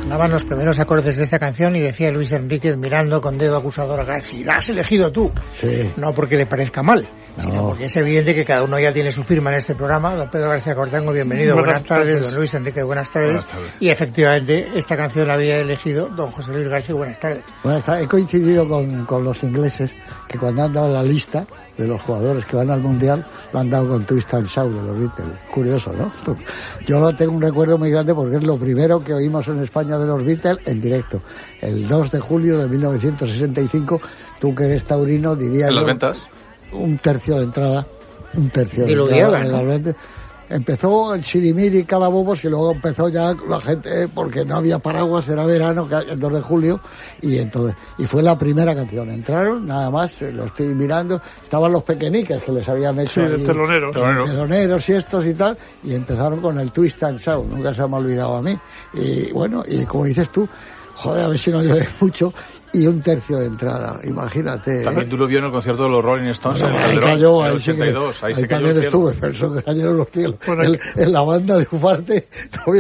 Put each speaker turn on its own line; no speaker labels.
Sonaban los primeros acordes de esta canción y decía Luis Enríquez mirando con dedo acusador a García, la has elegido tú.
Sí.
No porque le parezca mal, sino porque es evidente que cada uno ya tiene su firma en este programa. Don Pedro García Cortango, bienvenido, buenas tardes. Don Luis Enríquez, buenas tardes.
Buenas tardes.
Y efectivamente, esta canción la había elegido don José Luis García, buenas tardes.
Buenas tardes. He coincidido con los ingleses que cuando han dado la lista de los jugadores que van al Mundial, lo han dado con Twist and Shout de los Beatles. Curioso, ¿no? Yo lo tengo un recuerdo muy grande porque es lo primero que oímos en España de los Beatles en directo. El 2 de julio de 1965, tú que eres taurino dirías...
¿En las ventas?
Un tercio de entrada.
Diluviada,
en las ventas. Empezó el sirimiri cada bobos y luego empezó ya la gente, porque no había paraguas, era verano, el 2 de julio, y entonces, y fue la primera canción. Entraron, nada más, lo estoy mirando, estaban los pequeñiques que les habían hecho
de
teloneros y estos y tal, y empezaron con el Twist and Shout, nunca se me ha olvidado a mí. Y bueno, y como dices tú, joder, a ver si no llueve mucho, y un tercio de entrada, imagínate.
También tú lo vio en el concierto de los Rolling Stones en el
ahí
Calderón,
cayó,
en el
ahí sí
82, ahí se cayó
también
el cielo.
estuve, pero se cayeron los cielos. En la banda de Ufarte, no